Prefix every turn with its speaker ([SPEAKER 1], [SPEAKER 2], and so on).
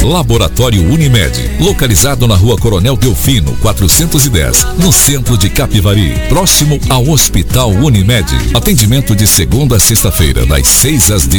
[SPEAKER 1] Laboratório Unimed, localizado na Rua Coronel Delfino, 410, no centro de Capivari, próximo ao Hospital Unimed. Atendimento de segunda a sexta-feira, das 6 às